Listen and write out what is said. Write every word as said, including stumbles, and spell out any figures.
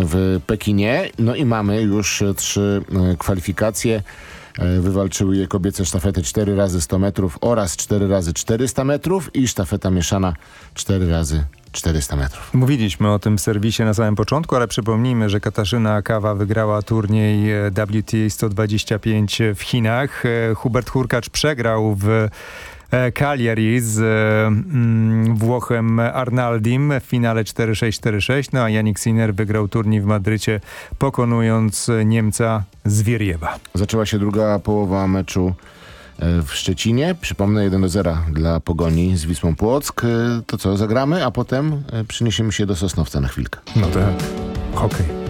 w Pekinie. No i mamy już trzy kwalifikacje. Wywalczyły je kobiece sztafety cztery razy sto metrów oraz cztery razy czterysta metrów i sztafeta mieszana cztery razy czterysta metrów. Mówiliśmy o tym serwisie na samym początku, ale przypomnijmy, że Katarzyna Kawa wygrała turniej W T A sto dwadzieścia pięć w Chinach. Hubert Hurkacz przegrał w Cagliari z mm, Włochem Arnaldim w finale cztery sześć cztery sześć, no a Jannik Sinner wygrał turniej w Madrycie, pokonując Niemca Zwieriewa. Zaczęła się druga połowa meczu w Szczecinie. Przypomnę, jeden do zera dla Pogoni z Wisłą Płock. To co, zagramy, a potem przeniesiemy się do Sosnowca na chwilkę. No to hokej.